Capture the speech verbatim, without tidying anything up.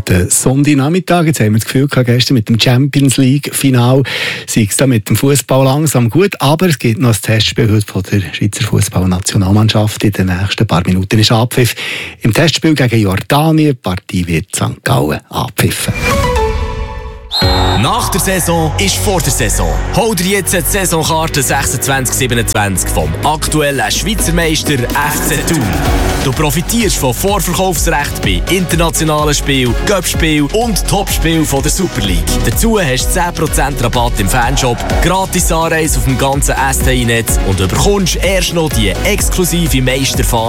guten Sonntagnachmittag. Jetzt haben wir das Gefühl gehabt, gestern mit dem Champions League-Final sei es da mit dem Fußball langsam gut, aber es gibt noch ein Testspiel heute von der Schweizer Fußballnationalmannschaft. In den nächsten paar Minuten ist Abpfiff. Im Testspiel gegen Jordanien, die Partie wird Sankt Gallen abpfiffen. Nach der Saison ist vor der Saison. Hol dir jetzt die Saisonkarte sechsundzwanzig siebenundzwanzig vom aktuellen Schweizer Meister F C Thun. Du profitierst von Vorverkaufsrecht bei internationalen Spielen, Cup-Spielen und Topspielen von der Super League. Dazu hast du zehn Prozent Rabatt im Fanshop, gratis Anreise auf dem ganzen S T I-Netz und du bekommst erst noch die exklusive Meisterfahne